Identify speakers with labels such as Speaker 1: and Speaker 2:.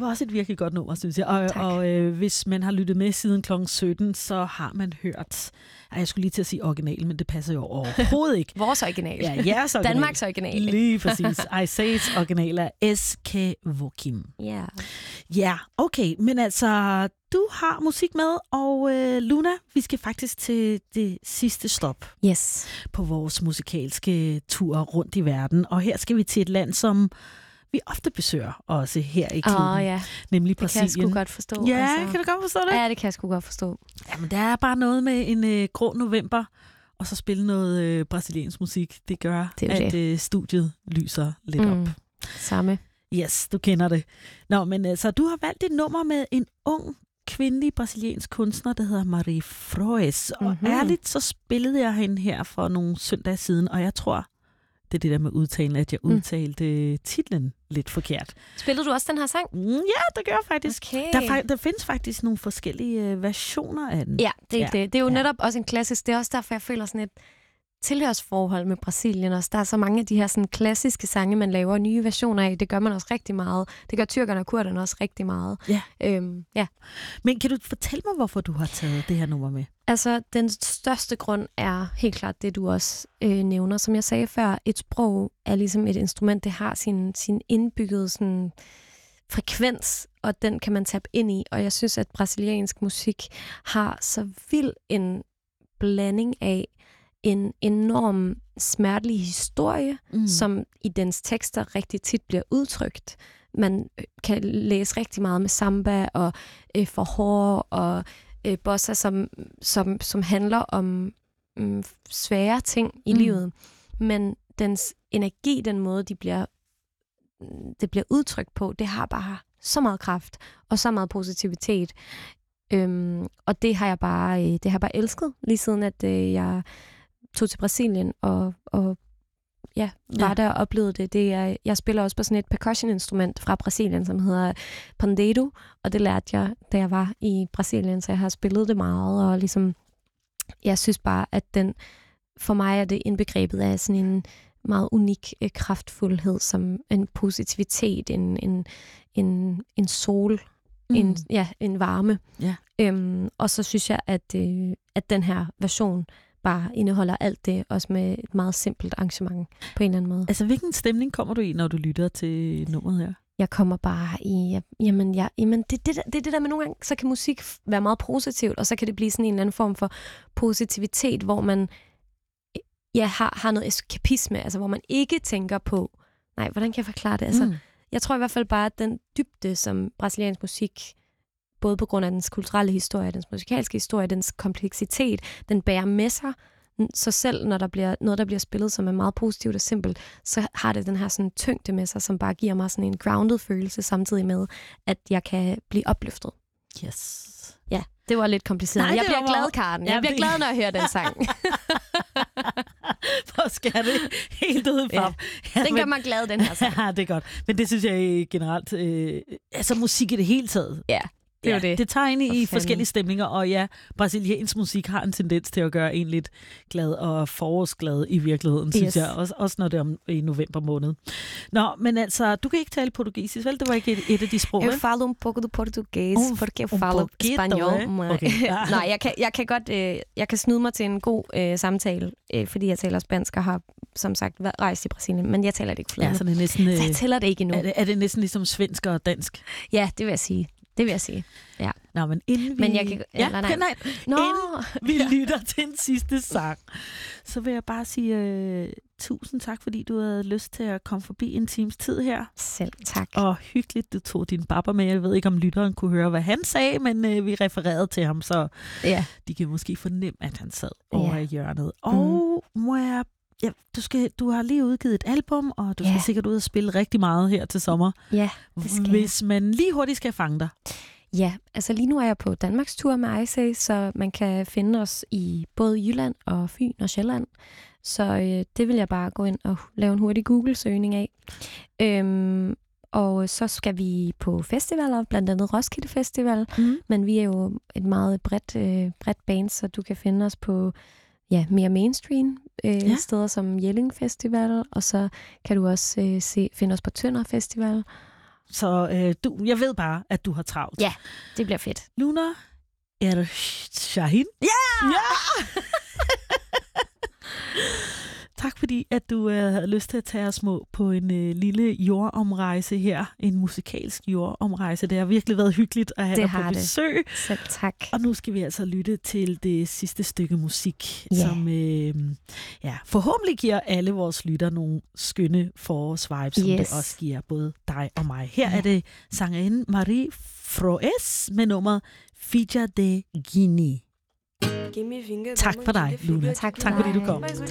Speaker 1: var også et virkelig godt nummer, synes jeg. Og hvis man har lyttet med siden kl. 17, så har man hørt... jeg skulle lige til at sige original, men det passer jo overhovedet ikke.
Speaker 2: Vores original.
Speaker 1: Ja, jeres original.
Speaker 2: Danmarks original.
Speaker 1: Lige præcis. Isai's original er S.K. Wokim.
Speaker 2: Ja.
Speaker 1: Ja, okay. Men altså, du har musik med, og Luna, vi skal faktisk til det sidste stop på vores musikalske tur rundt i verden. Og her skal vi til et land, som vi ofte besøger også her i klubben, nemlig Brasilien.
Speaker 2: Det kan jeg sgu godt forstå.
Speaker 1: Ja, altså. Kan du godt forstå det?
Speaker 2: Ja, det kan jeg sgu godt forstå.
Speaker 1: Jamen, der er bare noget med en grå november, og så spille noget brasiliansk musik. Det gør, at studiet lyser lidt op.
Speaker 2: Samme.
Speaker 1: Yes, du kender det. Nå, men altså, du har valgt et nummer med en ung kvindelig brasiliansk kunstner, der hedder Marie Froes. Og ærligt, så spillede jeg hende her for nogle søndage siden, og jeg tror, det er det der med udtalen, at jeg udtalte titlen lidt forkert.
Speaker 2: Spillede du også den her sang?
Speaker 1: Ja, det gør jeg faktisk.
Speaker 2: Okay.
Speaker 1: Der findes faktisk nogle forskellige versioner af den.
Speaker 2: Ja, det er det. Det er jo netop også en klassisk. Det er også derfor, jeg føler sådan et tilhørsforhold med Brasilien også. Der er så mange af de her sådan klassiske sange, man laver nye versioner af. Det gør man også rigtig meget. Det gør tyrkerne og kurderne også rigtig meget.
Speaker 1: Ja. Men kan du fortælle mig, hvorfor du har taget det her nummer med?
Speaker 2: Altså, den største grund er helt klart det, du også nævner. Som jeg sagde før, et sprog er ligesom et instrument. Det har sin indbyggede sådan frekvens, og den kan man tabe ind i. Og jeg synes, at brasiliansk musik har så vild en blanding af en enorm smertelig historie, som i dens tekster rigtig tit bliver udtrykt. Man kan læse rigtig meget med samba og forhår og bossa, som handler om svære ting i livet. Men dens energi, den måde, det bliver udtrykt på, det har bare så meget kraft og så meget positivitet. Og det har jeg bare elsket, lige siden at jeg tog til Brasilien og var der og oplevede det. Jeg spiller også på sådan et percussion-instrument fra Brasilien, som hedder pandeiro, og det lærte jeg, da jeg var i Brasilien, så jeg har spillet det meget, og ligesom, jeg synes bare, at for mig er det indbegrebet af sådan en meget unik kraftfuldhed, som en positivitet, en sol, en varme. Og så synes jeg, at den her version bare indeholder alt det, også med et meget simpelt arrangement på en eller anden måde.
Speaker 1: Altså, hvilken stemning kommer du i, når du lytter til nummeret her?
Speaker 2: Jeg kommer bare i, det er det der med nogle gange, så kan musik være meget positivt, og så kan det blive sådan en eller anden form for positivitet, hvor man har noget eskapisme, altså hvor man ikke tænker på, nej, hvordan kan jeg forklare det? Altså, jeg tror i hvert fald bare, at den dybde, som brasiliansk musik, både på grund af dens kulturelle historie, dens musikalske historie, dens kompleksitet, den bærer med sig. Så selv når der bliver noget, der bliver spillet, som er meget positivt og simpelt, så har det den her sådan tyngde med sig, som bare giver mig sådan en grounded følelse, samtidig med, at jeg kan blive opløftet.
Speaker 1: Yes.
Speaker 2: Ja, det var lidt kompliceret. Nej, jeg bliver glad, Karen. Jeg bliver glad, når jeg hører den sang.
Speaker 1: Hvor skal det helt udefra?
Speaker 2: Ja, den gør mig glad, den her sang.
Speaker 1: Ja, det er godt. Men det synes jeg generelt, altså musik i det hele taget.
Speaker 2: Ja. Det
Speaker 1: tager ind i forskellige stemninger, og ja, brasiliansk musik har en tendens til at gøre en lidt glad og forårsglad i virkeligheden, synes jeg, også når det er i november måned. Nå, men altså, du kan ikke tale portugisisk, vel? Det var ikke et af de sprog, vel?
Speaker 2: Jeg falo um pouco do português, porque eu falo espanhol. Okay. Nej, jeg kan godt, jeg kan snyde mig til en god samtale, fordi jeg taler spansk og har, som sagt, rejst i Brasilien, men jeg taler det ikke flydende.
Speaker 1: Ja, så det er næsten,
Speaker 2: så jeg tæller det ikke endnu.
Speaker 1: Er det næsten ligesom svensk og dansk?
Speaker 2: Ja, det vil jeg sige. Det vil jeg sige, ja.
Speaker 1: Nå, men inden vi...
Speaker 2: Men jeg kan...
Speaker 1: Inden vi lytter til en sidste sang, så vil jeg bare sige tusind tak, fordi du havde lyst til at komme forbi en times tid her.
Speaker 2: Selv tak.
Speaker 1: Og hyggeligt, du tog din babber med. Jeg ved ikke, om lytteren kunne høre, hvad han sagde, men vi refererede til ham, så de kan måske fornemme, at han sad over i hjørnet. Og må jeg... Ja, du har lige udgivet et album, og du skal sikkert ud og spille rigtig meget her til sommer.
Speaker 2: Ja, det skal
Speaker 1: Hvis man lige hurtigt skal fange dig.
Speaker 2: Ja, altså lige nu er jeg på Danmarks tur med Isay, så man kan finde os i både Jylland og Fyn og Sjælland. Så det vil jeg bare gå ind og lave en hurtig Google-søgning af. Og så skal vi på festivaler, blandt andet Roskilde Festival. Men vi er jo et meget bredt band, så du kan finde os på mere mainstream steder som Jelling Festival, og så kan du også finde os på Tønder Festival.
Speaker 1: Så jeg ved bare, at du har travlt.
Speaker 2: Ja, det bliver fedt.
Speaker 1: Luna Ershahin.
Speaker 2: Ja!
Speaker 1: Tak fordi, at du havde lyst til at tage os på en lille jordomrejse her. En musikalsk jordomrejse. Det har virkelig været hyggeligt at have dig på besøg.
Speaker 2: Selv tak.
Speaker 1: Og nu skal vi altså lytte til det sidste stykke musik, som forhåbentlig giver alle vores lytter nogle skønne forårsvibes, som det også giver både dig og mig. Her er det sangerinde Marie Froes med nummeret Fija de Guinea. Tak for dig, Luna.
Speaker 2: Tak
Speaker 1: fordi du kom.